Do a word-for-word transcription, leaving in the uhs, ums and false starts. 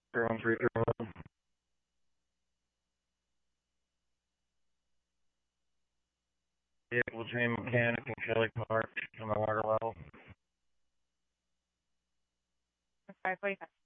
Three one three three one. Vehicle chain mechanic and Kelly Park on the water level. five forty-five.